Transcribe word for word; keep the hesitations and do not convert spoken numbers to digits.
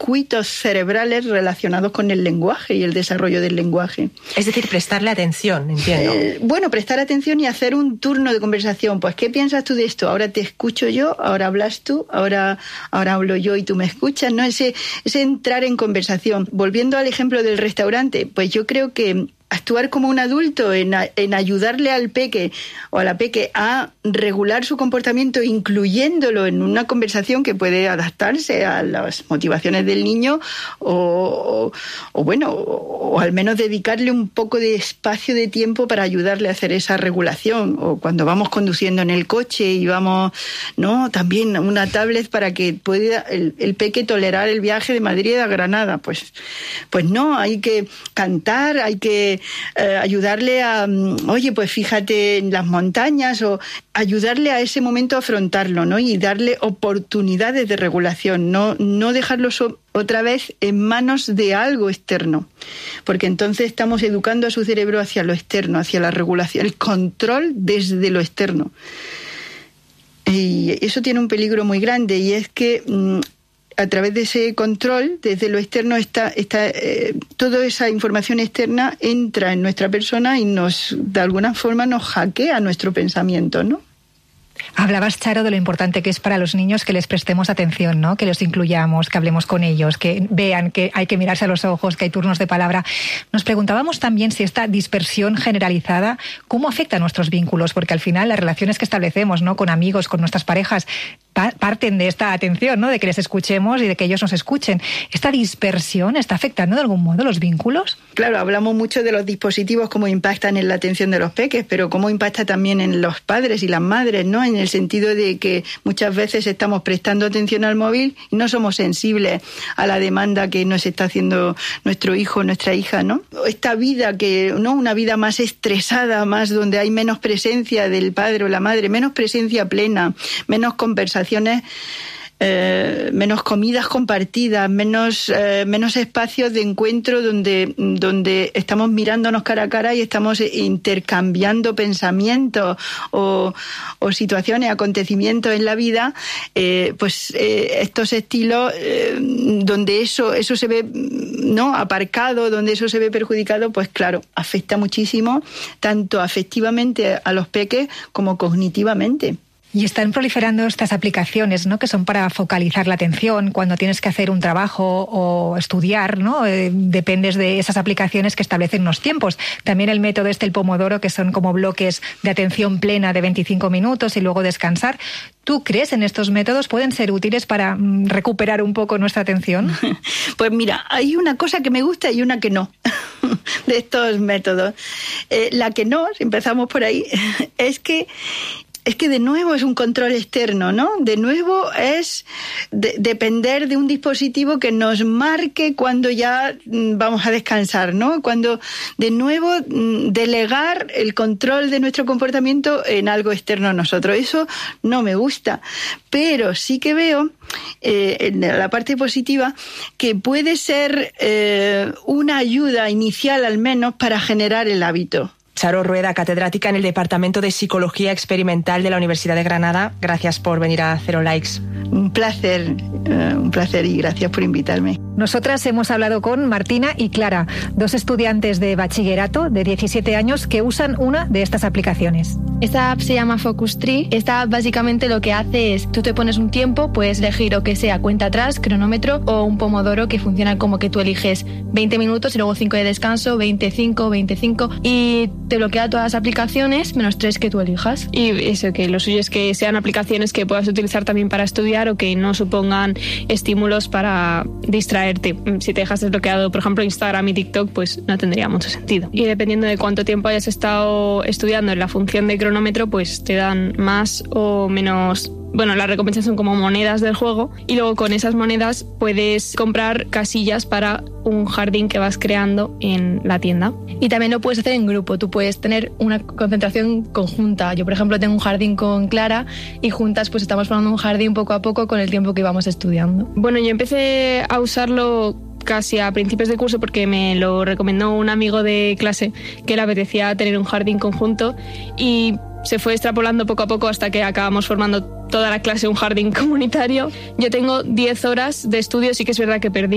circuitos cerebrales relacionados con el lenguaje y el desarrollo del lenguaje. Es decir, prestarle atención, entiendo. Eh, bueno, prestar atención y hacer un turno de conversación. Pues, ¿qué piensas tú de esto? Ahora te escucho yo, ahora hablas tú, ahora, ahora hablo yo y tú me escuchas, ¿no? Ese, ese entrar en conversación. Volviendo al ejemplo del restaurante, pues yo creo que actuar como un adulto en, en ayudarle al peque o a la peque a regular su comportamiento, incluyéndolo en una conversación que puede adaptarse a las motivaciones del niño o, o, o bueno, o, o al menos dedicarle un poco de espacio de tiempo para ayudarle a hacer esa regulación. O cuando vamos conduciendo en el coche y vamos, ¿no? También una tablet para que pueda el, el peque tolerar el viaje de Madrid a Granada. Pues, pues no, hay que cantar, hay que Eh, ayudarle a, oye, pues fíjate en las montañas, o ayudarle a ese momento a afrontarlo, ¿no? Y darle oportunidades de regulación, no, no dejarlo so- otra vez en manos de algo externo, porque entonces estamos educando a su cerebro hacia lo externo, hacia la regulación, el control desde lo externo. Y eso tiene un peligro muy grande, y es que mmm, a través de ese control, desde lo externo, está, está eh, toda esa información externa entra en nuestra persona y nos, de alguna forma, nos hackea nuestro pensamiento, ¿no? Hablabas, Charo, de lo importante que es para los niños que les prestemos atención, ¿no? Que los incluyamos, que hablemos con ellos, que vean que hay que mirarse a los ojos, que hay turnos de palabra. Nos preguntábamos también si esta dispersión generalizada, ¿cómo afecta a nuestros vínculos? Porque al final las relaciones que establecemos, ¿no? Con amigos, con nuestras parejas, pa- parten de esta atención, ¿no? De que les escuchemos y de que ellos nos escuchen. ¿Esta dispersión está afectando de algún modo los vínculos? Claro, hablamos mucho de los dispositivos, cómo impactan en la atención de los peques, pero cómo impacta también en los padres y las madres, ¿no? En el sentido de que muchas veces estamos prestando atención al móvil y no somos sensibles a la demanda que nos está haciendo nuestro hijo, nuestra hija, ¿no? Esta vida que, ¿no? Una vida más estresada, más donde hay menos presencia del padre o la madre, menos presencia plena, menos conversaciones, Eh, menos comidas compartidas, menos eh, menos espacios de encuentro donde, donde estamos mirándonos cara a cara y estamos intercambiando pensamientos o, o situaciones, acontecimientos en la vida, eh, pues eh, estos estilos eh, donde eso, eso se ve, ¿no? Aparcado, donde eso se ve perjudicado, pues claro, afecta muchísimo, tanto afectivamente a los peques como cognitivamente. Y están proliferando estas aplicaciones, ¿no? Que son para focalizar la atención cuando tienes que hacer un trabajo o estudiar, ¿no? Eh, dependes de esas aplicaciones que establecen unos tiempos. También el método este, el Pomodoro, que son como bloques de atención plena de veinticinco minutos y luego descansar. ¿Tú crees en estos métodos? ¿Pueden ser útiles para mm, recuperar un poco nuestra atención? Pues mira, hay una cosa que me gusta y una que no de estos métodos. Eh, la que no, si empezamos por ahí, es que Es que de nuevo es un control externo, ¿no? De nuevo es de, depender de un dispositivo que nos marque cuando ya vamos a descansar, ¿no? Cuando de nuevo delegar el control de nuestro comportamiento en algo externo a nosotros. Eso no me gusta, pero sí que veo eh, en la parte positiva que puede ser eh, una ayuda inicial al menos para generar el hábito. Charo Rueda, catedrática en el Departamento de Psicología Experimental de la Universidad de Granada. Gracias por venir a Cero Likes. Un placer, uh, un placer y gracias por invitarme. Nosotras hemos hablado con Martina y Clara, dos estudiantes de bachillerato de diecisiete años que usan una de estas aplicaciones. Esta app se llama Focus Tree. Esta app básicamente lo que hace es, tú te pones un tiempo, puedes elegir o que sea cuenta atrás, cronómetro o un pomodoro que funciona como que tú eliges veinte minutos y luego cinco de descanso, veinticinco, veinticinco y te bloquea todas las aplicaciones menos tres que tú elijas. Y eso, que lo suyo es que sean aplicaciones que puedas utilizar también para estudiar o que no supongan estímulos para distraerte. Si te dejas desbloqueado, por ejemplo, Instagram y TikTok, pues no tendría mucho sentido. Y dependiendo de cuánto tiempo hayas estado estudiando en la función de cronómetro, pues te dan más o menos. Bueno, las recompensas son como monedas del juego y luego con esas monedas puedes comprar casillas para un jardín que vas creando en la tienda. Y también lo puedes hacer en grupo, tú puedes tener una concentración conjunta. Yo, por ejemplo, tengo un jardín con Clara y juntas pues estamos formando un jardín poco a poco con el tiempo que íbamos estudiando. Bueno, yo empecé a usarlo casi a principios de curso porque me lo recomendó un amigo de clase que le apetecía tener un jardín conjunto y se fue extrapolando poco a poco hasta que acabamos formando toda la clase un jardín comunitario. Yo tengo diez horas de estudio, sí que es verdad que perdí